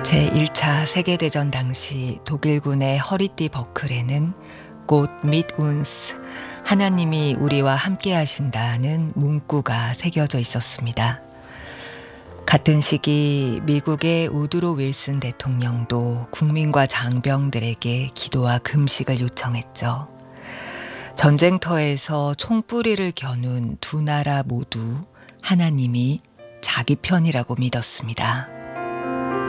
제1차 세계대전 당시 독일군의 허리띠 버클에는 꽃 및 운스, 하나님이 우리와 함께 하신다는 문구가 새겨져 있었습니다. 같은 시기 미국의 우드로 윌슨 대통령도 국민과 장병들에게 기도와 금식을 요청했죠. 전쟁터에서 총뿌리를 겨눈 두 나라 모두 하나님이 자기 편이라고 믿었습니다.